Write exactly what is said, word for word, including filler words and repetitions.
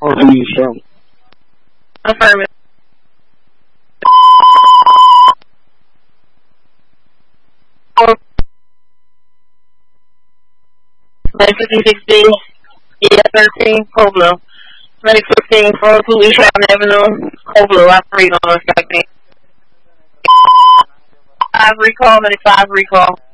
Or who you from? Affirmative. Medic fifty-six B, yeah, thirteen, Coblo. Medic fifteen, four oh two East Avenue, Coblo, operate on a second. Five recall, medic five recall.